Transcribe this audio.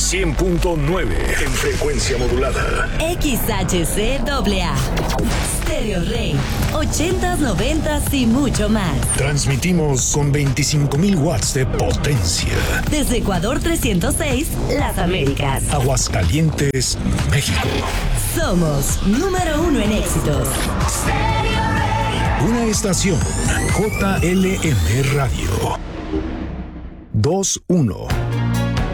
100.9 en frecuencia modulada. XHCAA. Stereo Rey. 80s, 90s y mucho más. Transmitimos con 25,000 watts de potencia. Desde Ecuador 306, Las Américas. Aguascalientes, México. Somos número 1 en éxitos. Una estación JLM Radio. 21